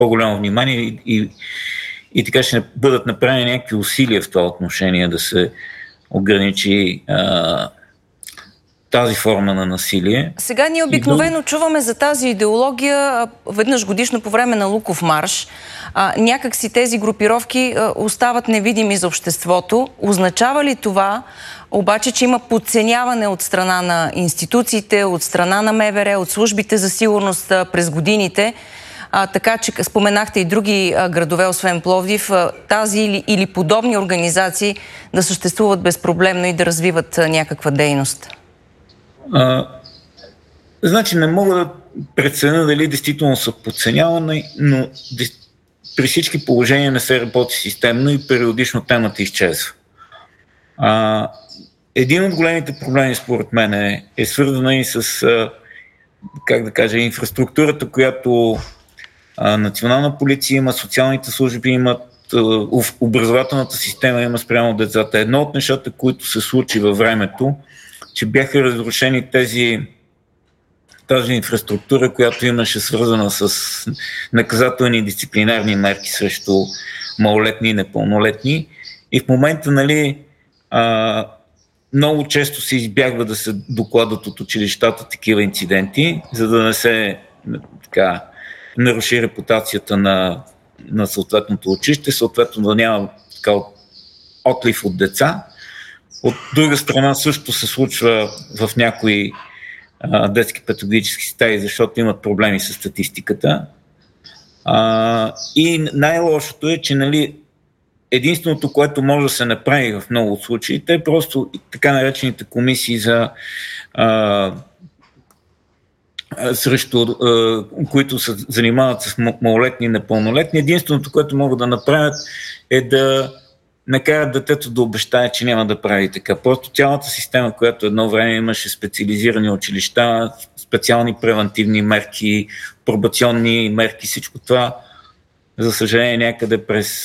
по-голямо внимание и така ще бъдат направени някакви усилия в това отношение да се ограничи тази форма на насилие. Сега ние обикновено чуваме за тази идеология веднъж годишно по време на Луков марш. Някак си тези групировки остават невидими за обществото. Означава ли това обаче, че има подценяване от страна на институциите, от страна на МВР, от службите за сигурност през годините? Така че споменахте и други градове, освен Пловдив, тази или подобни организации да съществуват безпроблемно и да развиват някаква дейност? Значи не мога да преценя дали действително са подценявани, но при всички положения не се работи системно и периодично темата изчезва. Един от големите проблеми, според мен, е свързана и с, как да кажа, инфраструктурата, която Национална полиция има, социалните служби имат, образователната система има спрямо децата. Едно от нещата, които се случи във времето, че бяха разрушени тази инфраструктура, която имаше свързана с наказателни и дисциплинарни мерки срещу малолетни и непълнолетни. И в момента, много често се избягва да се докладат от училищата такива инциденти, за да не се наруши репутацията на съответното училище, съответно да няма отлив от деца. От друга страна също се случва в някои детски педагогически стаи, защото имат проблеми с статистиката. И най-лошото е, че единственото, което може да се направи в много от случаите, е просто така наречените комисии които се занимават с малолетни и непълнолетни. Единственото, което могат да направят, е да накарат детето да обещае, че няма да прави така. Просто цялата система, която едно време имаше специализирани училища, специални превентивни мерки, пробационни мерки, всичко това, за съжаление, някъде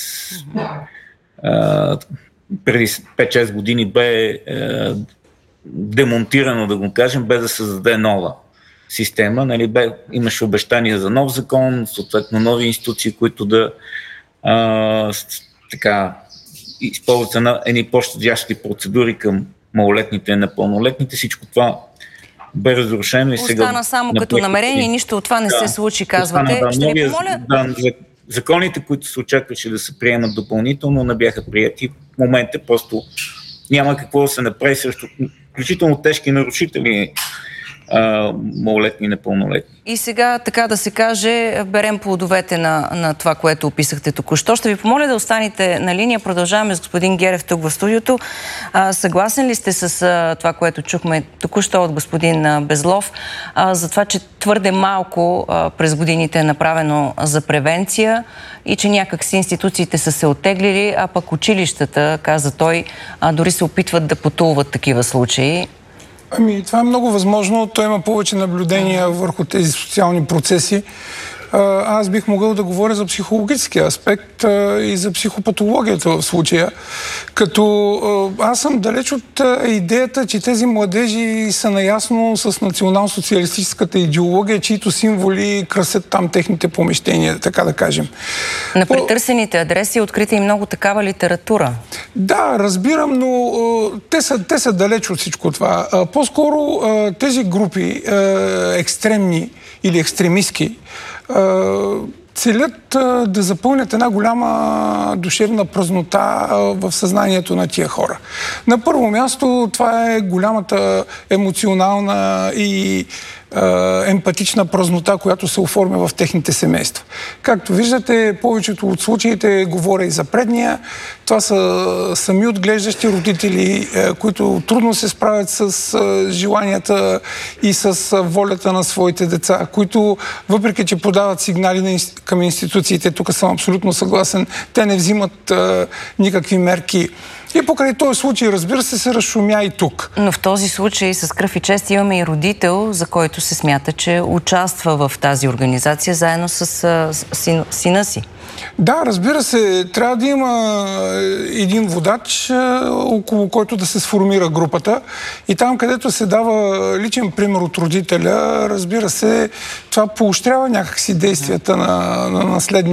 преди 5-6 години бе демонтирано, да го кажем, без да създаде нова система. Имаше обещания за нов закон, съответно нови институции, които да използват едни по-щадящи процедури към малолетните и непълнолетните. Всичко това бе разрушено и сега... Остана само като намерение и нищо от това не се случи, казвате. Ще ви помоля... Законите, които се очакваше да се приемат допълнително, не бяха прияти. В момента просто няма какво да се направи срещу включително тежки нарушители, малолетни и непълнолетни. И сега, така да се каже, берем плодовете на това, което описахте току-що. Ще ви помоля да останете на линия. Продължаваме с господин Герев тук в студиото. Съгласен ли сте с това, което чухме току-що от господин Безлов, за това, че твърде малко през годините е направено за превенция и че някак си институциите са се оттеглили, а пък училищата, каза той, дори се опитват да потулват такива случаи? Това е много възможно. Той има повече наблюдения върху тези социални процеси. Аз бих могъл да говоря за психологическия аспект и за психопатологията в случая. Като аз съм далеч от идеята, че тези младежи са наясно с национал-социалистическата идеология, чието символи красят там техните помещения, така да кажем. На претърсените адреси е открита и много такава литература. Да, разбирам, но те са далеч от всичко това. По-скоро тези групи, екстремни или екстремистки, целят да запълнят една голяма душевна празнота в съзнанието на тия хора. На първо място това е голямата емоционална и емпатична празнота, която се оформя в техните семейства. Както виждате, повечето от случаите, говоря и за предния, това са сами отглеждащи родители, които трудно се справят с желанията и с волята на своите деца, които, въпреки че подават сигнали към институциите, тук съм абсолютно съгласен, те не взимат никакви мерки. И покрай този случай, разбира се разшумя и тук. Но в този случай с кръв и чест имаме и родител, за който се смята, че участва в тази организация заедно с сина си. Да, разбира се, трябва да има един водач, около който да се сформира групата. И там, където се дава личен пример от родителя, разбира се, това поощрява някакси действията на наследния.